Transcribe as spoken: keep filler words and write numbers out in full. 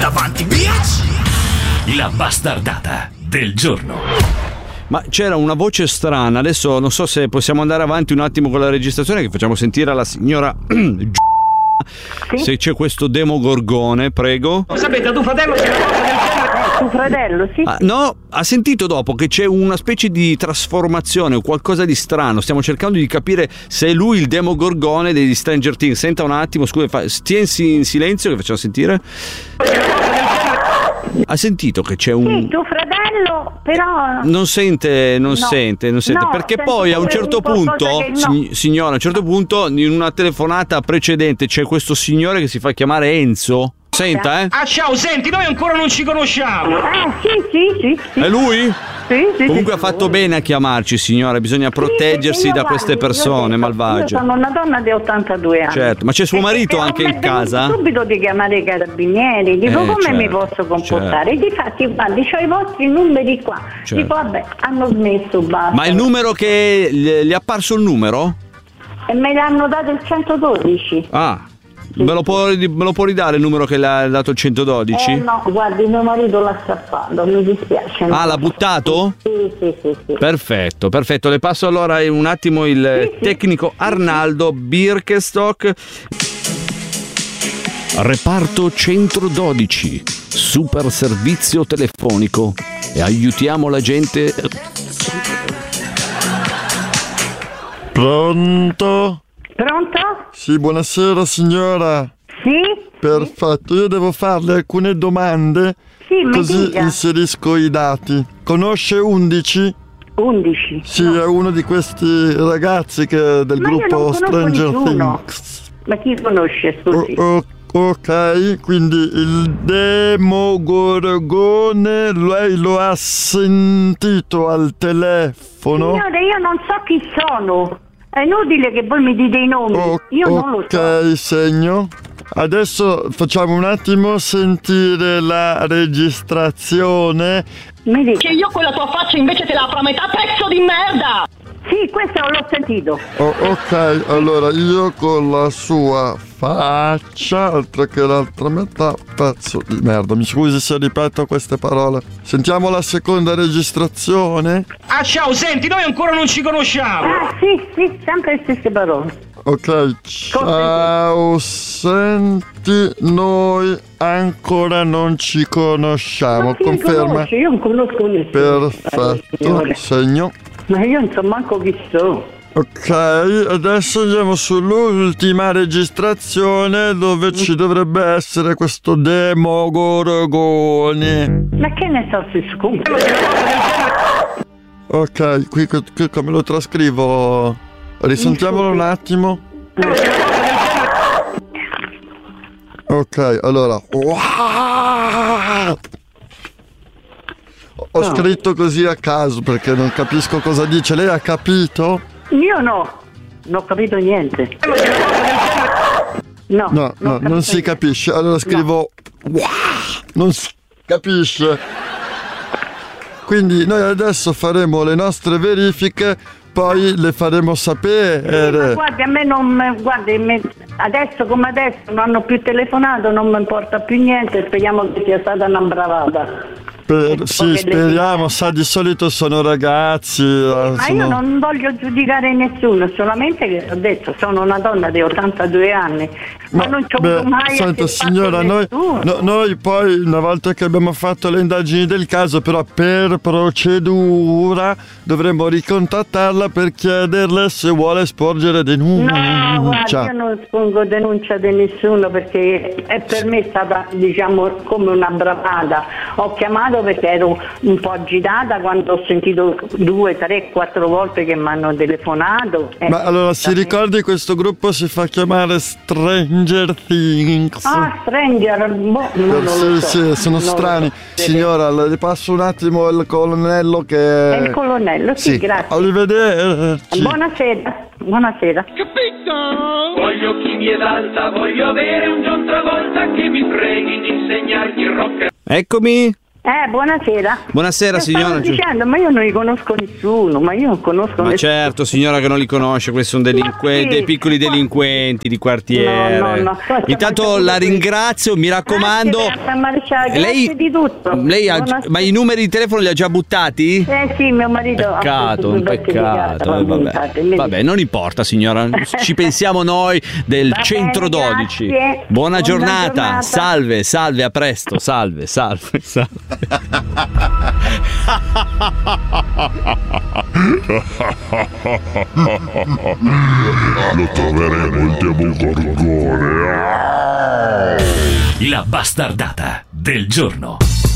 Davanti, bitch! La bastardata del giorno. Ma c'era una voce strana, adesso non so se possiamo andare avanti un attimo con la registrazione, che facciamo sentire alla signora sì? Se c'è questo Demogorgone, prego. Sapete, tuo fratello c'è una cosa del genere? Tuo fratello, sì. Ah, no, ha sentito dopo che c'è una specie di trasformazione o qualcosa di strano. Stiamo cercando di capire se è lui il Demogorgone degli Stranger Things. Senta un attimo, scusa, fa... stiensi in silenzio che facciamo sentire. Ha sentito che c'è un... Sì, tuo fratello, però... Non sente, non no. sente, non sente. No, perché sento poi a un pure certo un punto, qualcosa che no. sig- signora, a un certo punto, in una telefonata precedente c'è questo signore che si fa chiamare Enzo. Senta, eh? Ah, ciao, senti, noi ancora non ci conosciamo. Eh, sì, sì, sì. sì. È lui? Sì, sì, Comunque sì, ha fatto sì. bene a chiamarci, signora. Bisogna proteggersi Sì, io, da queste guardi, persone io, malvagie. Io sono una donna di ottantadue anni. Certo, ma c'è suo E- marito e anche ho in casa? subito di chiamare i carabinieri, dico Eh, come certo, mi posso comportare? certo. Difatti, guardi, c'ho i vostri numeri qua. Certo. Dico, vabbè, hanno smesso, basta. Ma il numero che gli gli è apparso il numero? E me l'hanno dato il centododici. Ah, me lo può, me lo può ridare il numero che le ha dato il centododici? Eh no, guardi, mio marito l'ha strappato, mi dispiace. Ah, l'ha buttato? Sì, sì, sì, sì. Perfetto, perfetto. Le passo allora un attimo il Sì, sì. tecnico Arnaldo Birkenstock. Reparto centododici, super servizio telefonico e aiutiamo la gente. Pronto? Pronto? Sì, buonasera signora. Sì? Perfetto, io devo farle alcune domande, Sì, mi così dica. inserisco i dati. Conosce undici? undici. Sì, è uno di questi ragazzi che del Ma io gruppo non conosco Stranger nessuno. Things. Ma chi conosce, scusi? O- o- ok, quindi il Demogorgone, lei lo ha sentito al telefono? Signore, io non so chi sono. È inutile che voi mi dite i nomi. O- Io non lo so. ok, segno. Adesso facciamo un attimo sentire la registrazione. Mi dica. Che io quella tua faccia invece te la apro a metà, pezzo di merda! Sì, questo l'ho sentito. Oh, ok, allora io con la sua faccia, oltre che l'altra metà, pezzo di merda. Mi scusi se ripeto queste parole. Sentiamo la seconda registrazione. Ah, ciao, senti, noi ancora non ci conosciamo. Ah, sì, sì, sempre le stesse parole. Ok, ciao, senti, noi ancora non ci conosciamo, Ma chi mi conferma? conosce? Io non conosco nessuno. Eh, Perfetto, signore. segno. Ma io non so manco chi sono. Ok, adesso andiamo sull'ultima registrazione dove ci dovrebbe essere questo Demogorgone. Ma che ne so se scusa? Ok, qui, qui- qui come lo trascrivo? Risentiamolo un attimo. Ok, allora. Ho scritto così a caso perché non capisco cosa dice. Lei ha capito? Io no, non ho capito niente. No, No, no, ho capito non si niente. capisce. Allora scrivo. Non si capisce. Quindi noi adesso faremo le nostre verifiche, poi le faremo Sì, ma sapere. guardi, a me non guardi, me- adesso come adesso non hanno più telefonato, non mi importa più niente, speriamo che sia stata una bravata. Per- sì, speriamo, sa, di solito sono ragazzi. eh, Ma io sono- non voglio giudicare nessuno, solamente che ho detto sono una donna di ottantadue anni, ma, non ci ho beh, avuto mai a senta che signora, fatto noi, nessuno. no- noi poi una volta che abbiamo fatto le indagini del caso, però per procedura dovremmo ricontattarla per chiederle se vuole sporgere denuncia. No, guarda, io non espongo denuncia di nessuno perché è per me stata, diciamo, come una bravata. Ho chiamato perché ero un po' agitata quando ho sentito due, tre, quattro volte che mi hanno telefonato. Eh, Ma allora si ricordi, questo gruppo si fa chiamare Stranger Things. Ah, Stranger, boh, non Eh, lo sì, so. sì, sono Non lo strani. so. Signora, le passo un attimo il colonnello che... È il colonnello, sì, grazie. Arrivederci. Buonasera, buonasera. Voglio chi mi esalta, voglio avere un John Travolta che mi preghi di insegnargli il rock. Eccomi. Eh, buonasera. Buonasera, io signora. Stavo dicendo, ma io non li conosco nessuno, ma io non conosco Ma nessuno. certo, signora, che non li conosce, questi sono delinque- Ma sì, dei piccoli ma- delinquenti di quartiere. No, no, no. Questo Intanto faccio la pure ringrazio, mi raccomando. Grazie, grazie, Maresciallo, grazie lei, di tutto. lei ha, Buonasera. ma i numeri di telefono li ha già buttati? Eh sì, mio marito ha Peccato, un peccato. eh, Vabbè. Vabbè, non importa, signora, ci pensiamo noi del Va bene, centrododici. grazie. Buona, Buona giornata. giornata. Salve, salve, a presto. Salve, salve, salve. Lo troveremo il Demogorgone. La bastardata del giorno.